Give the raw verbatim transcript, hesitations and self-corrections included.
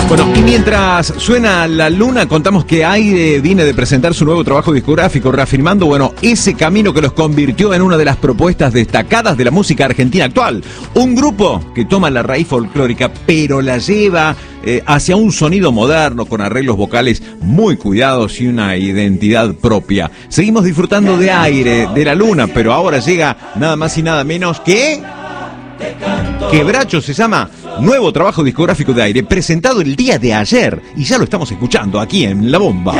Bueno, y mientras suena La Luna, contamos que Aire viene de presentar su nuevo trabajo discográfico, reafirmando, bueno, ese camino que los convirtió en una de las propuestas destacadas de la música argentina actual. Un grupo que toma la raíz folclórica, pero la lleva eh, hacia un sonido moderno, con arreglos vocales muy cuidados y una identidad propia. Seguimos disfrutando de Aire, de La Luna, pero ahora llega nada más y nada menos que... Quebracho se llama, nuevo trabajo discográfico de Aire, presentado el día de ayer, y ya lo estamos escuchando aquí en La Bomba.